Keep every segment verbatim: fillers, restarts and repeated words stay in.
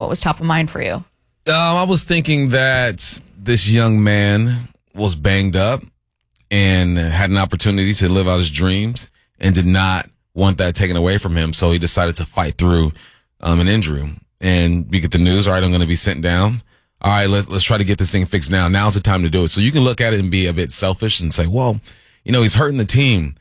What was top of mind for you? Um, I was thinking that this young man was banged up and had an opportunity to live out his dreams and did not want that taken away from him. So he decided to fight through um, an injury. And we get the news, all right, I'm going to be sent down. All right, let's let's try to get this thing fixed now. Now's the time to do it. So you can look at it and be a bit selfish and say, well, you know, he's hurting the team.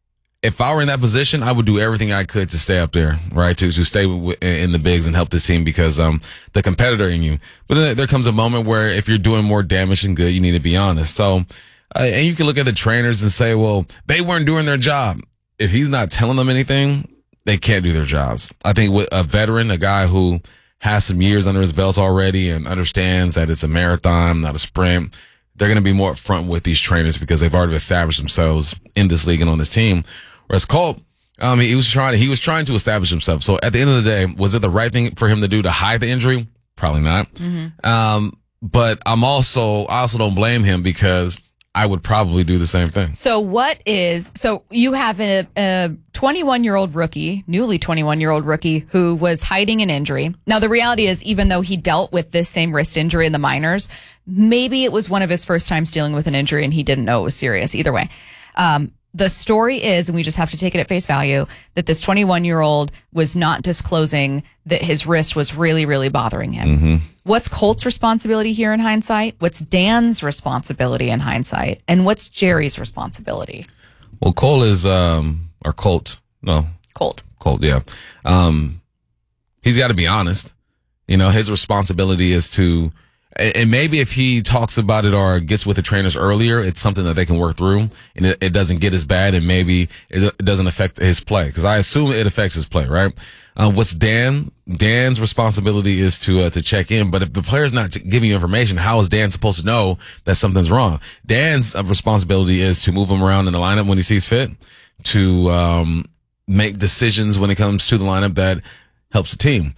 If I were in that position, I would do everything I could to stay up there, right? To to stay w- in the bigs and help this team because um the competitor in you. But then there comes a moment where if you're doing more damage than good, you need to be honest. So, uh, and you can look at the trainers and say, well, they weren't doing their job. If he's not telling them anything, they can't do their jobs. I think with a veteran, a guy who has some years under his belt already and understands that it's a marathon, not a sprint, they're going to be more upfront with these trainers because they've already established themselves in this league and on this team. Whereas Colt, um, he was trying, he was trying to establish himself. So at the end of the day, was it the right thing for him to do to hide the injury? Probably not. Mm-hmm. Um, but I'm also, I also don't blame him because I would probably do the same thing. So what is, so you have a, a twenty-one-year-old rookie, newly twenty-one-year-old rookie who was hiding an injury. Now, the reality is, even though he dealt with this same wrist injury in the minors, maybe it was one of his first times dealing with an injury and he didn't know it was serious. Either way. Um, the story is, and we just have to take it at face value, that this twenty-one-year-old was not disclosing that his wrist was really, really bothering him. Mm-hmm. What's Colt's responsibility here in hindsight? What's Dan's responsibility in hindsight? And what's Jerry's responsibility? Well, Cole is, um, or Colt, no. Colt. Colt, yeah. Um, he's got to be honest. You know, his responsibility is to, and maybe if he talks about it or gets with the trainers earlier, it's something that they can work through and it, it doesn't get as bad and maybe it, it doesn't affect his play. Cause I assume it affects his play, right? Uh, what's Dan? Dan's responsibility is to, uh, to check in. But if the player's not giving you information, how is Dan supposed to know that something's wrong? Dan's uh, responsibility is to move him around in the lineup when he sees fit, to, um, make decisions when it comes to the lineup that helps the team.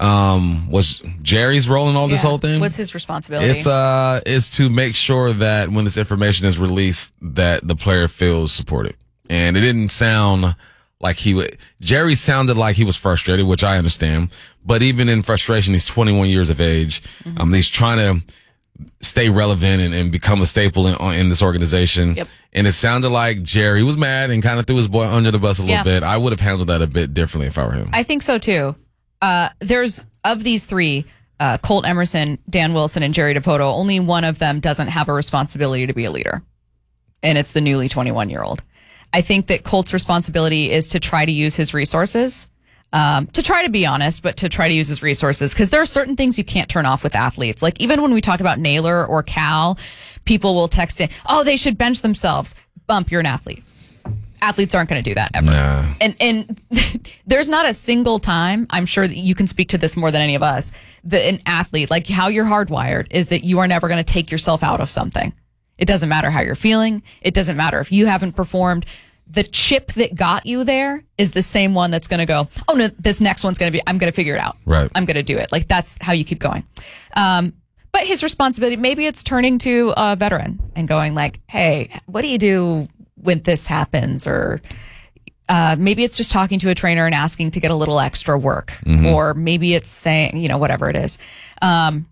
Um, was Jerry's role in all this yeah. whole thing? What's his responsibility? It's, uh, is to make sure that when this information is released, that the player feels supported. And it didn't sound like he would, Jerry sounded like he was frustrated, which I understand. But even in frustration, he's twenty-one years of age. Mm-hmm. Um, he's trying to stay relevant and, and become a staple in, in this organization. Yep. And it sounded like Jerry was mad and kind of threw his boy under the bus a little yeah. bit. I would have handled that a bit differently if I were him. I think so too. Uh, there's, of these three, uh, Colt Emerson, Dan Wilson, and Jerry Dipoto, only one of them doesn't have a responsibility to be a leader. And it's the newly twenty-one-year-old. I think that Colt's responsibility is to try to use his resources, um, to try to be honest, but to try to use his resources. Because there are certain things you can't turn off with athletes. Like even when we talk about Naylor or Cal, people will text in, oh, they should bench themselves. Bump, you're an athlete. Athletes aren't going to do that ever. Nah. And and there's not a single time, I'm sure that you can speak to this more than any of us, that an athlete, like how you're hardwired, is that you are never going to take yourself out of something. It doesn't matter how you're feeling. It doesn't matter if you haven't performed. The chip that got you there is the same one that's going to go, oh, no, this next one's going to be, I'm going to figure it out. Right. I'm going to do it. Like that's how you keep going. Um, but his responsibility, maybe it's turning to a veteran and going like, hey, what do you do when this happens? Or uh, maybe it's just talking to a trainer and asking to get a little extra work. Mm-hmm. Or maybe it's saying, you know, whatever it is. Um,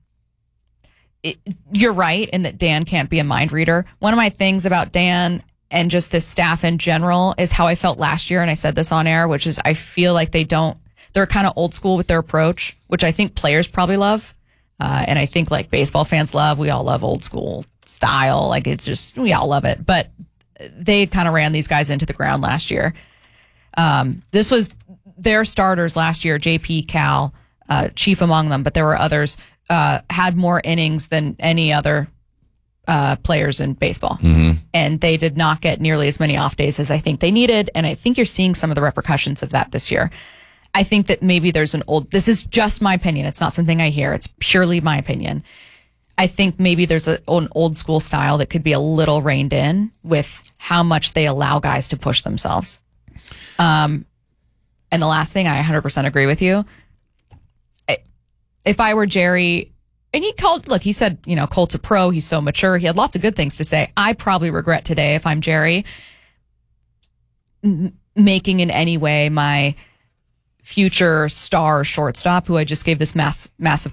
it, you're right in that Dan can't be a mind reader. One of my things about Dan and just this staff in general is how I felt last year. And I said this on air, which is I feel like they don't, they're kind of old school with their approach, which I think players probably love. Uh, and I think like baseball fans love, we all love old school style. Like it's just, we all love it. But they kind of ran these guys into the ground last year. Um, this was their starters last year, J P, Cal, uh, chief among them, but there were others, uh, had more innings than any other uh, players in baseball. Mm-hmm. And they did not get nearly as many off days as I think they needed. And I think you're seeing some of the repercussions of that this year. I think that maybe there's an old, this is just my opinion. It's not something I hear. It's purely my opinion. I think maybe there's a, an old school style that could be a little reined in with how much they allow guys to push themselves. Um, and the last thing, I one hundred percent agree with you. I, if I were Jerry, and he called, look, he said, you know, Colt's a pro. He's so mature. He had lots of good things to say. I probably regret today, if I'm Jerry, m- making in any way my future star shortstop, who I just gave this mass, massive